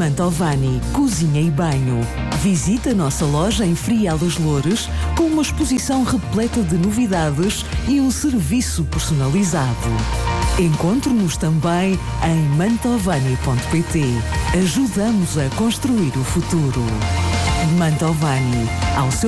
Mantovani Cozinha e Banho. Visita a nossa loja em Frial dos Loures com uma exposição repleta de novidades e um serviço personalizado. Encontre-nos também em mantovani.pt. Ajudamos a construir o futuro. Mantovani, ao seu